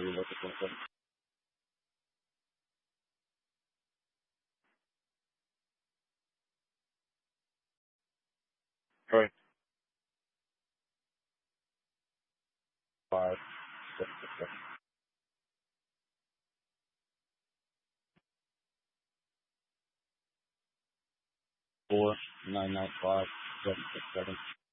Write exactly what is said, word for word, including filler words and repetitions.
you look at something. Three, five, six, six, six, four, nine, nine, five, seven, six, seven.